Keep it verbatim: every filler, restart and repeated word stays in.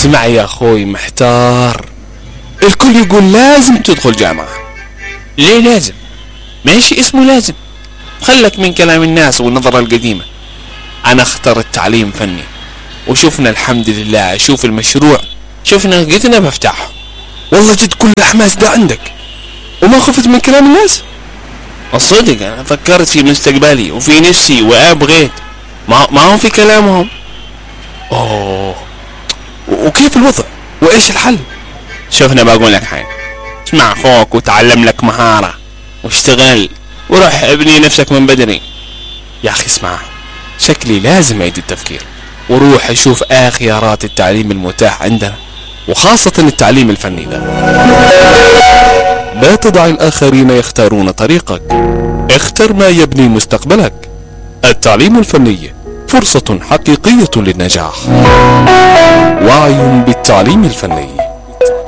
اسمع يا اخوي محتار، الكل يقول لازم تدخل جامعة. ليه لازم؟ ماشي اسمه لازم، خلك من كلام الناس والنظرة القديمة. انا اخترت تعليم فني، وشوفنا الحمد لله، شوف المشروع، شوفنا قدنا بفتحه. والله جد كل حماس ده عندك وما خفت من كلام الناس. الصدق انا فكرت في مستقبلي وفي نفسي وابغيت، ما ما هو في كلامهم. اوه، وكيف الوضع وايش الحل؟ شوفنا بقول لك حاجه، اسمع اخوك وتعلم لك مهاره واشتغل وروح ابني نفسك من بدري. يا اخي اسمع، شكلي لازم اعيد التفكير وروح اشوف ايه خيارات التعليم المتاح عندنا، وخاصة التعليم الفني ده. لا تدع الآخرين يختارون طريقك، اختر ما يبني مستقبلك. التعليم الفني فرصة حقيقية للنجاح. وعي بالتعليم الفني.